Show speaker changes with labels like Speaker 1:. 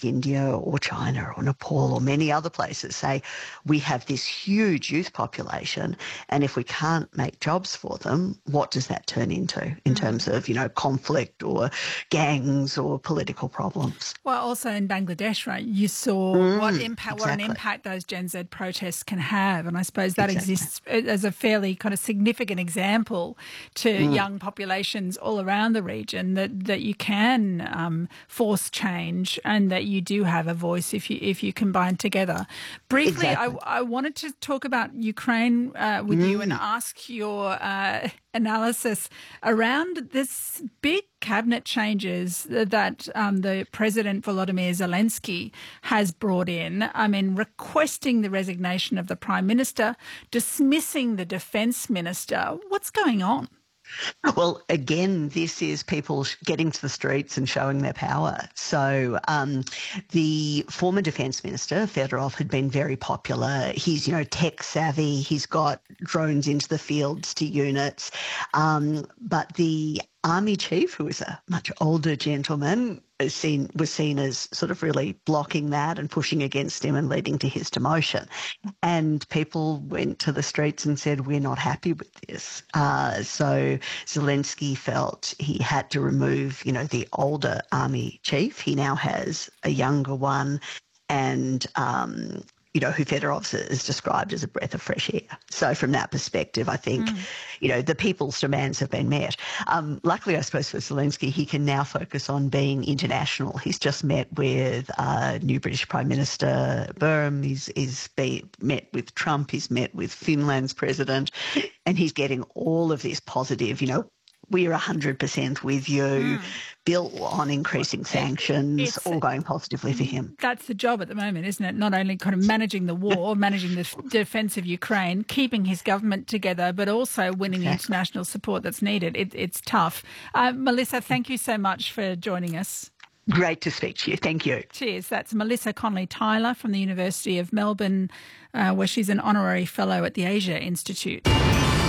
Speaker 1: India or China or Nepal or many other places say we have this huge youth population, and if we can't make jobs for them, what does that turn into in terms of, conflict or gangs or political problems?
Speaker 2: Well, also in Bangladesh, right, you saw what an
Speaker 1: Exactly.
Speaker 2: impact those Gen Z protests can have. And I suppose that
Speaker 1: Exactly.
Speaker 2: exists as a fairly kind of significant example to young populations all around the region that you can force change and that you do have a voice if you combine together. Briefly,
Speaker 1: Exactly.
Speaker 2: I wanted to talk about Ukraine with you and ask your analysis around this big cabinet changes that the President Volodymyr Zelensky has brought in. I mean, requesting the resignation of the Prime Minister, dismissing the Defence Minister. What's going on?
Speaker 1: Well, again, this is people getting to the streets and showing their power. So the former Defence Minister, Fedorov, had been very popular. He's, tech savvy. He's got drones into the fields to units. But the Army chief, who is a much older gentleman, was seen as sort of really blocking that and pushing against him and leading to his demotion. And people went to the streets and said, we're not happy with this. So Zelensky felt he had to remove, the older army chief. He now has a younger one and who Fedorov is described as a breath of fresh air. So from that perspective, I think, the people's demands have been met. Luckily, I suppose, for Zelensky, he can now focus on being international. He's just met with new British Prime Minister Burham. He's met with Trump. He's met with Finland's president. And he's getting all of this positive, we're 100% with you, built on increasing sanctions, all going positively for him.
Speaker 2: That's the job at the moment, isn't it? Not only kind of managing the war, managing the defence of Ukraine, keeping his government together, but also winning the international support that's needed. It's tough. Melissa, thank you so much for joining us.
Speaker 1: Great to speak to you. Thank you.
Speaker 2: Cheers. That's Melissa Conley-Tyler from the University of Melbourne, where she's an honorary fellow at the Asia Institute.